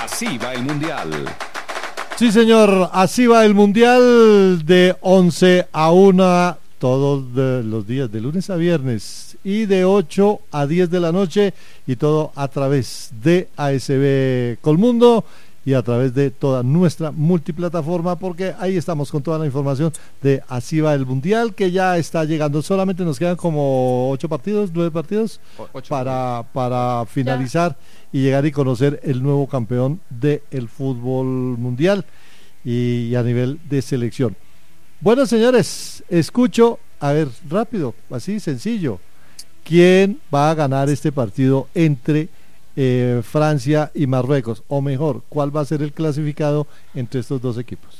Así va el Mundial. Sí, señor, así va el Mundial de 11 a 1 todos los días, de lunes a viernes, y de 8 a 10 de la noche, y todo a través de ASB Colmundo y a través de toda nuestra multiplataforma, porque ahí estamos con toda la información de Así va el Mundial, que ya está llegando. Solamente nos quedan como 8 partidos, 9 partidos para finalizar y llegar y conocer el nuevo campeón del fútbol mundial y a nivel de selección. Bueno, señores, escucho, a ver, rápido, así sencillo, ¿quién va a ganar este partido entre Francia y Marruecos? O mejor, ¿cuál va a ser el clasificado entre estos dos equipos?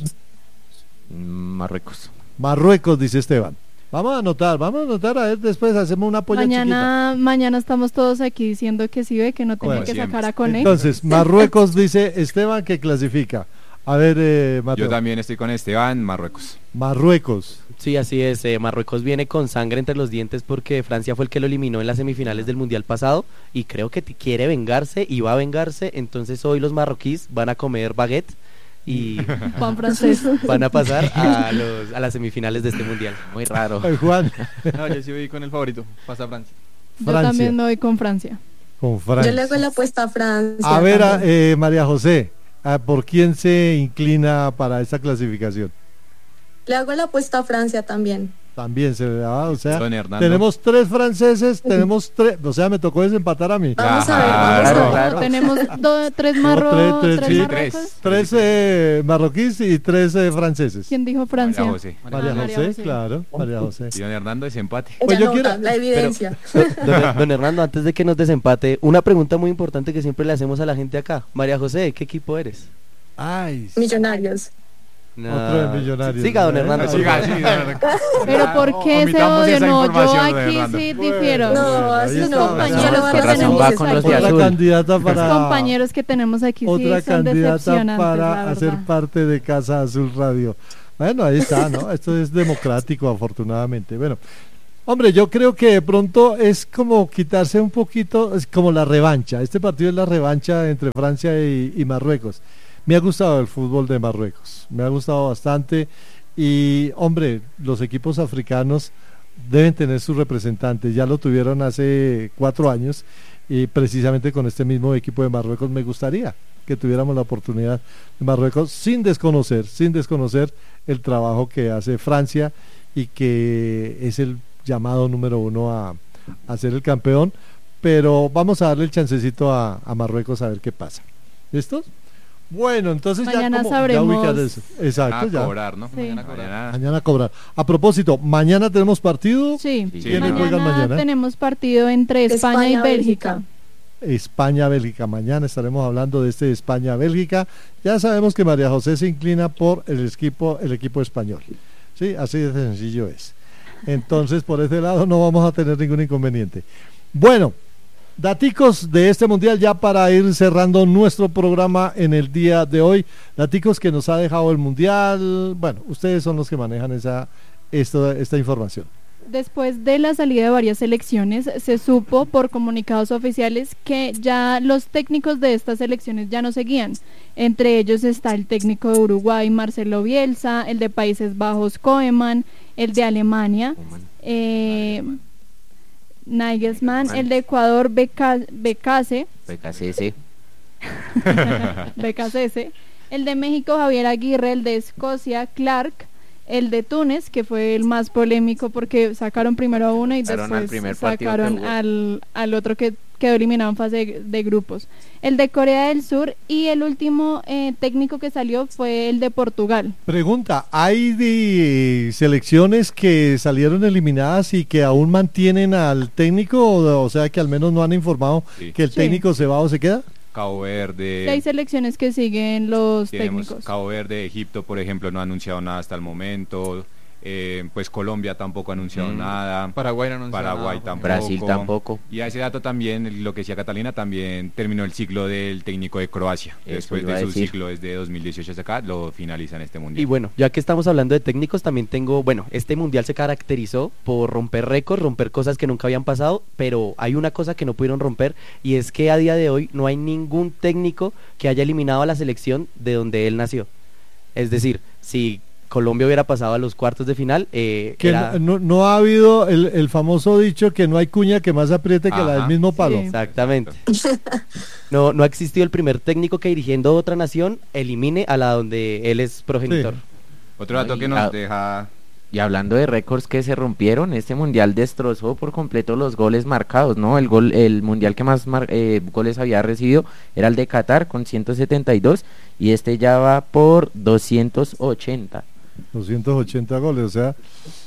Marruecos, dice Esteban. Vamos a anotar, a ver, después hacemos una polla chiquita. Mañana estamos todos aquí diciendo que sí ve, que no tenía que sacar a Cone. Entonces, Marruecos dice Esteban que clasifica. A ver, Mateo. Yo también estoy con Esteban, Marruecos. Sí, así es, Marruecos viene con sangre entre los dientes porque Francia fue el que lo eliminó en las semifinales del Mundial pasado y creo que quiere vengarse y va a vengarse, entonces hoy los marroquíes van a comer baguette y Juan francés van a pasar a las semifinales de este Mundial. Muy raro. Juan. No, yo sí voy con el favorito, pasa Francia. Yo también me voy con Francia. Con Francia. Yo le hago la apuesta a Francia. A ver, María José, ¿por quién se inclina para esta clasificación? Le hago la apuesta a Francia también. También se le da, o sea, tenemos 3 franceses, tenemos 3, o sea, me tocó desempatar a mí. Vamos a ver, claro. Tenemos 3 marroquíes. 3 marroquíes y 3 franceses. ¿Quién dijo Francia? María José, claro, María José. Y don Hernando desempate. Pues yo quiero la evidencia. Don Hernando, antes de que nos desempate, una pregunta muy importante que siempre le hacemos a la gente acá. María José, ¿qué equipo eres? Ay, Millonarios. No. Otro de Millonarios. Siga, don Hernando. Siga. Pero ¿por qué ese odio? No, yo aquí sí difiero. No, así no. Compañeros que tenemos compañeros que tenemos aquí otra sí son candidata para hacer parte de Casa Azul Radio. Bueno, ahí está, ¿no? Esto es democrático, afortunadamente. Bueno, hombre, yo creo que de pronto es como quitarse un poquito, es como la revancha. Este partido es la revancha entre Francia y Marruecos. Me ha gustado el fútbol de Marruecos, me ha gustado bastante y, hombre, los equipos africanos deben tener sus representantes, ya lo tuvieron hace 4 años y precisamente con este mismo equipo de Marruecos me gustaría que tuviéramos la oportunidad de Marruecos sin desconocer el trabajo que hace Francia y que es el llamado número 1 a ser el campeón, pero vamos a darle el chancecito a Marruecos a ver qué pasa. ¿Listos? Bueno, entonces mañana ya sabremos. Ya eso. Exacto, ya. Cobrar, ¿no? Sí. Mañana a cobrar. A propósito, mañana tenemos partido. Sí. ¿Quiénes juegan mañana? Tenemos partido entre España y Bélgica. España-Bélgica. Mañana estaremos hablando de este España-Bélgica. Ya sabemos que María José se inclina por el equipo español. Sí, así de sencillo es. Entonces, por ese lado no vamos a tener ningún inconveniente. Bueno, daticos de este mundial ya para ir cerrando nuestro programa en el día de hoy. Daticos que nos ha dejado el mundial. Bueno, ustedes son los que manejan esta información. Después de la salida de varias selecciones, se supo por comunicados oficiales que ya los técnicos de estas selecciones ya no seguían. Entre ellos está el técnico de Uruguay, Marcelo Bielsa, el de Países Bajos, Koeman, el de Alemania, Nagelsmann, el de Ecuador, BKC, el de México, Javier Aguirre, el de Escocia, Clark, el de Túnez, que fue el más polémico porque sacaron primero a uno y después sacaron al otro que quedó eliminado en fase de grupos, el de Corea del Sur, y el último técnico que salió fue el de Portugal. Pregunta, ¿hay de selecciones que salieron eliminadas y que aún mantienen al técnico, o sea que al menos no han informado que el técnico se va o se queda? Cabo Verde. Sí, hay selecciones que siguen los técnicos. Cabo Verde, Egipto, por ejemplo, no ha anunciado nada hasta el momento. pues Colombia tampoco ha anunciado nada, Paraguay no anunció Paraguay nada, tampoco, Brasil tampoco. y a ese dato también, lo que decía Catalina, también terminó el ciclo del técnico de Croacia, Eso después iba de a su decir. ciclo desde 2018 hasta acá, lo finaliza en este mundial. Y bueno, ya que estamos hablando de técnicos, también tengo, bueno, este mundial se caracterizó por romper récords, romper cosas que nunca habían pasado, pero hay una cosa que no pudieron romper, y es que a día de hoy no hay ningún técnico que haya eliminado a la selección de donde él nació. Es decir, si Colombia hubiera pasado a los cuartos de final, no ha habido el famoso dicho que no hay cuña que más apriete que la del Ajá. mismo palo. Sí. Exactamente. No ha existido el primer técnico que dirigiendo otra nación elimine a la donde él es progenitor. Sí. Otro dato Ay, que nos deja... Y hablando de récords que se rompieron, este mundial destrozó por completo los goles marcados, ¿no? El mundial que más goles había recibido era el de Qatar con 172 y este ya va por 280. 280 goles, o sea,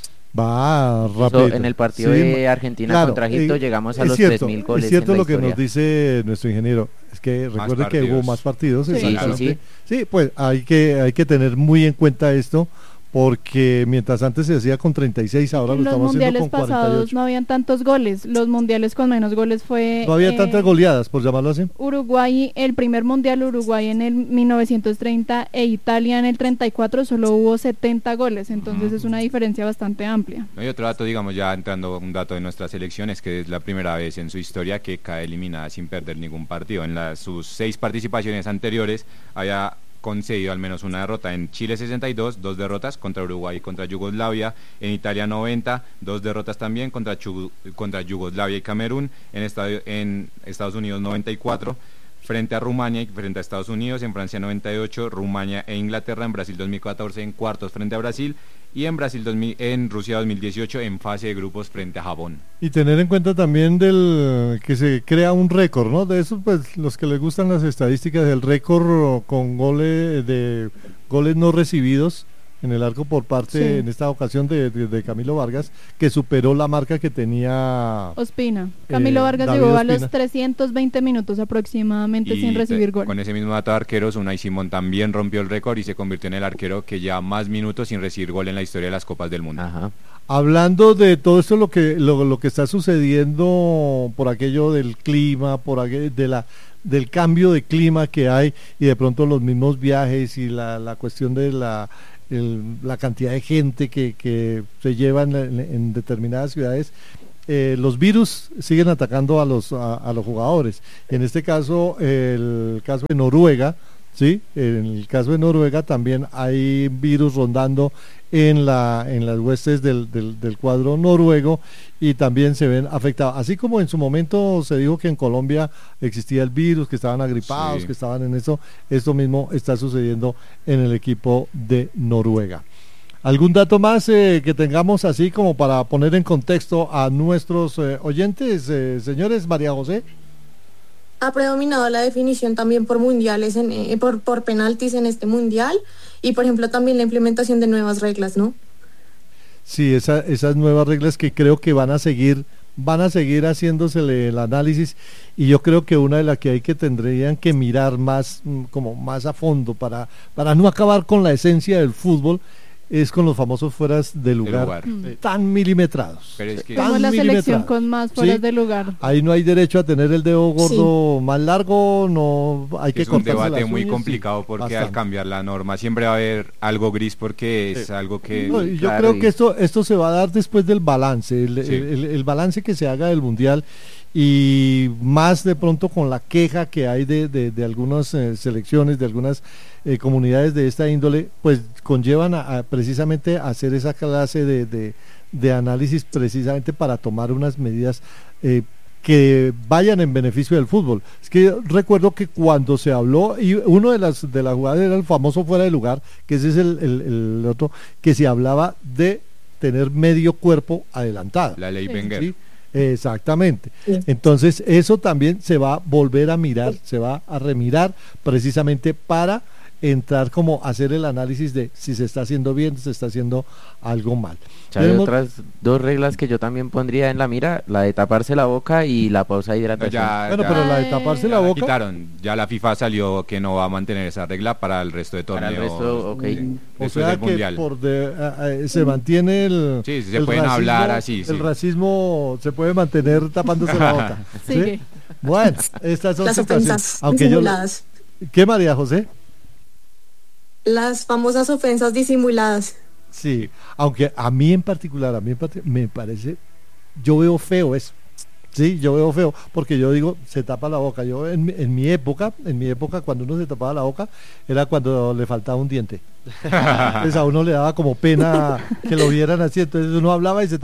va Eso, rápido. en el partido Sí, de Argentina claro, contra Egipto llegamos a los cierto, 3.000 goles. Es cierto en la lo que historia. nos dice nuestro ingeniero, es que recuerde que hubo partidos. más partidos. Sí. Exactamente. Sí, pues hay que tener muy en cuenta esto, porque mientras antes se hacía con 36, ahora lo En los estamos haciendo mundiales con pasados 48. no habían tantos goles. Los mundiales con menos goles fue No había tantas goleadas, por llamarlo así. Uruguay, el primer mundial Uruguay en el 1930 e Italia en el 34 solo hubo 70 goles, entonces es una diferencia bastante amplia. No hay otro dato, digamos, ya entrando un dato de nuestra selección, es que es la primera vez en su historia que cae eliminada sin perder ningún partido. En sus 6 participaciones anteriores había concedido al menos una derrota. En Chile 62, 2 derrotas contra Uruguay y contra Yugoslavia. En Italia 90, 2 derrotas también contra Yugoslavia y Camerún. En Estados Unidos 94, frente a Rumania y frente a Estados Unidos. En Francia 98, Rumania e Inglaterra. En Brasil 2014 en cuartos frente a Brasil. Y en en Rusia 2018 en fase de grupos frente a Japón. Y tener en cuenta también del que se crea un récord, ¿no? De eso, pues, los que les gustan las estadísticas, del récord con goles no recibidos en el arco por parte, Sí. en esta ocasión, de Camilo Vargas, que superó la marca que tenía Ospina. Camilo Vargas David llegó a Ospina. los 320 minutos aproximadamente sin recibir gol. Con ese mismo dato de arqueros, Unai Simón también rompió el récord y se convirtió en el arquero que lleva más minutos sin recibir gol en la historia de las Copas del Mundo. Ajá. Hablando de todo esto, lo que está sucediendo por aquello del clima, del cambio de clima que hay, y de pronto los mismos viajes y la cuestión de la cantidad de gente que se lleva en determinadas ciudades, los virus siguen atacando a los jugadores. En este caso, el caso de Noruega, ¿sí? En el caso de Noruega también hay virus rondando en las huestes del cuadro noruego, y también se ven afectados. Así como en su momento se dijo que en Colombia existía el virus, que estaban agripados, Sí. que estaban en eso, esto mismo está sucediendo en el equipo de Noruega. ¿Algún dato más que tengamos así como para poner en contexto a nuestros oyentes, señores? María José. Ha predominado la definición también por mundiales, por penaltis en este mundial, y por ejemplo también la implementación de nuevas reglas, ¿no? Sí, esas nuevas reglas que creo que van a seguir haciéndosele el análisis, y yo creo que una de las que tendrían que mirar más, como más a fondo para no acabar con la esencia del fútbol, es con los famosos fueras de lugar, tan milimetrados. Pero es que Somos tan la selección milimetrados. con más fueras Sí. de lugar. Ahí no hay derecho a tener el dedo gordo más largo, no hay que es un cortarse debate las muy uñas, complicado sí, porque bastante. al cambiar la norma siempre va a haber algo gris porque es algo que... No, y yo Claro, creo y- que esto se va a dar después del balance, el balance que se haga del Mundial, y más de pronto con la queja que hay de algunas selecciones, de algunas comunidades de esta índole, pues conllevan precisamente a hacer esa clase de análisis, precisamente para tomar unas medidas que vayan en beneficio del fútbol. Es que yo recuerdo que cuando se habló, y uno de las jugadas era el famoso fuera de lugar, que ese es el otro, que se hablaba de tener medio cuerpo adelantado. La ley Sí. Wenger. ¿Sí? Exactamente. Sí. Entonces eso también se va a volver a mirar, se va a remirar precisamente para entrar como a hacer el análisis de si se está haciendo bien, si se está haciendo algo mal. Hay otras dos reglas que yo también pondría en la mira, la de taparse la boca y la pausa de hidratación. Pero la de taparse la boca... quitaron, ya la FIFA salió que no va a mantener esa regla para el resto de torneos. Para el resto, okay. O sea que se mantiene el... Sí, se el pueden racismo, hablar así. El racismo se puede mantener tapándose la boca. ¿Sí? Bueno, estas son las ofensas aunque disimuladas. ¿Qué, María José? Las famosas ofensas disimuladas. Sí, aunque a mí en particular me parece, yo veo feo eso. Sí, yo veo feo, porque yo digo, se tapa la boca. Yo en mi época, cuando uno se tapaba la boca, era cuando le faltaba un diente. Entonces a uno le daba como pena que lo vieran así, entonces uno hablaba y se